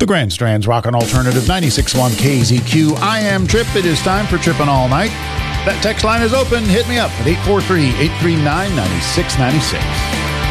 The Grand Strand's Rockin' Alternative 96.1 KZQ. I am Trip. It is time for Trippin' All Night. That text line is open. Hit me up at 843-839-9696.